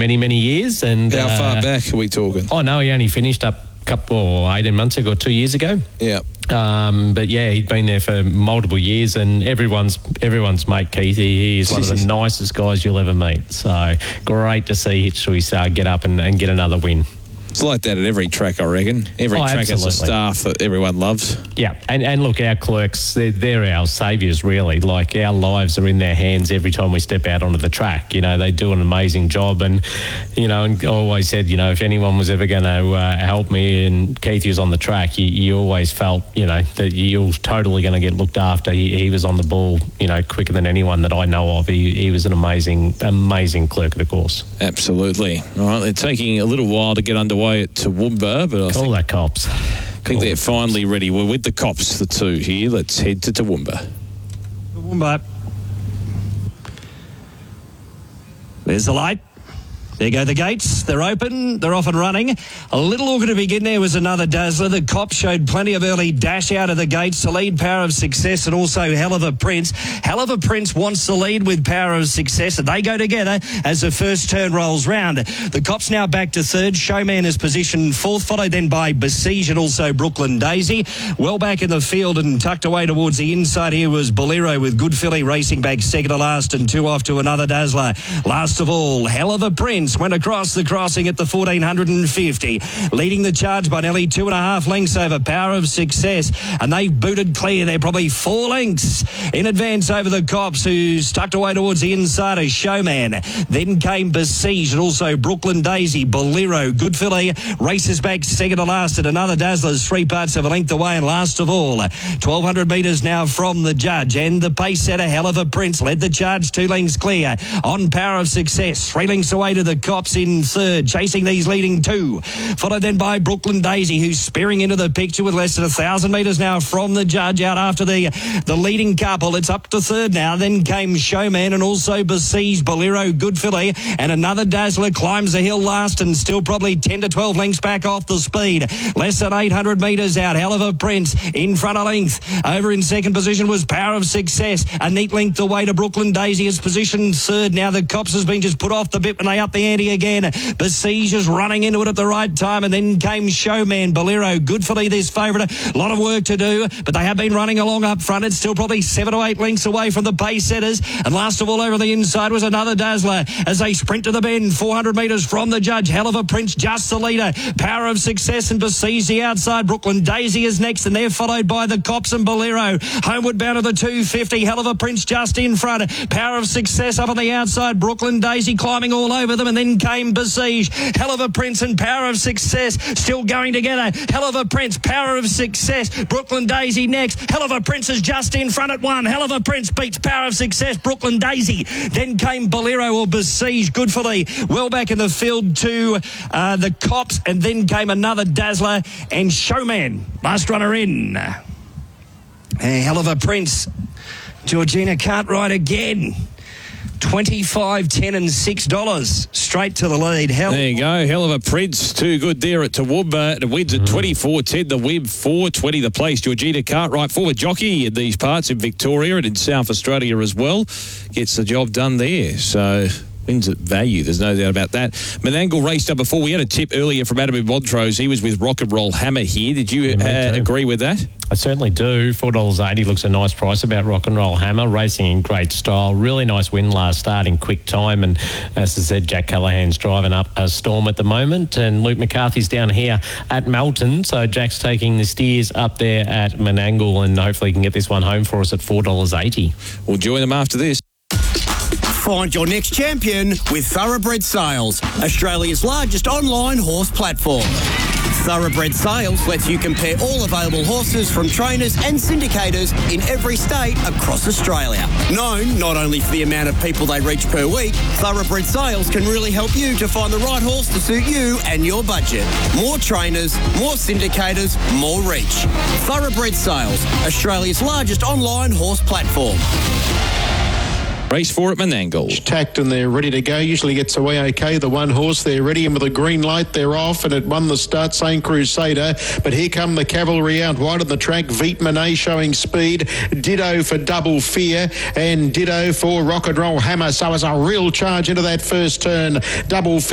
many, many years. And how far back are we talking? Oh, no, he only finished up a couple or 18 months ago, 2 years ago. Yeah. But yeah, he'd been there for multiple years, and everyone's mate Keith. He is one of the nicest guys you'll ever meet. So great to see Hitchley get up and get another win. It's like that at every track, I reckon. Every track has a staff that everyone loves. Yeah, and look, our clerks, they're our saviours, really. Like, our lives are in their hands every time we step out onto the track. You know, they do an amazing job. And, you know, and I always said, you know, if anyone was ever going to help me and Keith was on the track, you always felt, you know, that you were totally going to get looked after. He was on the ball, you know, quicker than anyone that I know of. He was an amazing clerk of the course. Absolutely. All right, they're taking a little while to get underway at Toowoomba, but I think that Cops. I think they're finally ready. We're with the Cops, the two here. Let's head to Toowoomba. Toowoomba. There's the light. There go the gates. They're open. They're off and running. A little longer to begin. There was another dazzler. The Cops showed plenty of early dash out of the gates to lead Power of Success and also Hell of a Prince. Hell of a Prince wants to lead with Power of Success, and they go together as the first turn rolls round. The Cops now back to third. Showman is positioned fourth, followed then by Besiege and also Brooklyn Daisy. Well back in the field and tucked away towards the inside here was Bolero with Good Filly racing back second to last and two off to another dazzler. Last of all, Hell of a Prince went across the crossing at the 1450, leading the charge by nearly 2.5 lengths over Power of Success, and they've booted clear. They're probably 4 lengths in advance over the Cops, who's tucked away towards the inside of Showman. Then came Besiege and also Brooklyn Daisy. Bolero, Good Filly races back second to last, and another dazzler's 3 parts of a length away. And last of all, 1,200 metres now from the judge, and the pace setter Hell of a Prince led the charge 2 lengths clear on Power of Success, 3 lengths away to the Cops in third, chasing these leading 2, followed then by Brooklyn Daisy, who's spearing into the picture with less than 1,000 metres now from the judge out after the leading couple. It's up to third now. Then came Showman and also Besiege, Bolero, Good Filly, and another dazzler climbs the hill last and still probably 10 to 12 lengths back off the speed. Less than 800 metres out. Hell of a Prince in front of length. Over in second position was Power of Success. A neat length away to Brooklyn Daisy is positioned third. Now the Cops has been just put off the bit when they up the ante again. Besiege is running into it at the right time, and then came Showman, Bolero, Good Filly, this favourite. A lot of work to do, but they have been running along up front. It's still probably 7 to 8 lengths away from the pace setters. And last of all, over the inside was another dazzler as they sprint to the bend, 400 metres from the judge. Hell of a Prince just the leader. Power of Success and Besiege the outside. Brooklyn Daisy is next, and they're followed by the Cops and Bolero. Homeward bound to the 250. Hell of a Prince just in front. Power of Success up on the outside. Brooklyn Daisy climbing all over them, and then came Besiege. Hell of a Prince and Power of Success still going together. Hell of a Prince, Power of Success, Brooklyn Daisy next. Hell of a Prince is just in front at 1. Hell of a Prince beats Power of Success, Brooklyn Daisy. Then came Bolero or Besiege, Good Filly, well back in the field to the Cops, and then came another dazzler and Showman, last runner in. Hell of a Prince, Georgina Cartwright again. $25, $10 and $6 straight to the lead. There you go. Hell of a Prince. Too good there at Toowoomba. The wins at 24.10. The Wib 4.20. The place. Georgina Cartwright, forward jockey in these parts in Victoria and in South Australia as well. Gets the job done there. So wins at value. There's no doubt about that. Menangle raced up before. We had a tip earlier from Adam in Montrose. He was with Rock and Roll Hammer here. Did you agree with that? I certainly do. $4.80 looks a nice price about Rock and Roll Hammer, racing in great style. Really nice win last start in quick time. And as I said, Jack Callahan's driving up a storm at the moment. And Luke McCarthy's down here at Melton. So Jack's taking the steers up there at Menangle, and hopefully he can get this one home for us at $4.80. We'll join them after this. Find your next champion with Thoroughbred Sales, Australia's largest online horse platform. Thoroughbred Sales lets you compare all available horses from trainers and syndicators in every state across Australia. Known not only for the amount of people they reach per week, Thoroughbred Sales can really help you to find the right horse to suit you and your budget. More trainers, more syndicators, more reach. Thoroughbred Sales, Australia's largest online horse platform. Race 4 at Menangle. Tacked and they're ready to go. Usually gets away okay. The one horse, they're ready, and with a green light, they're off, and it won the start, St. Crusader. But here come the cavalry out wide on the track. Veet Monet showing speed. Ditto for Double Fear, and ditto for Rock and Roll Hammer. So it's a real charge into that first turn. Double Fear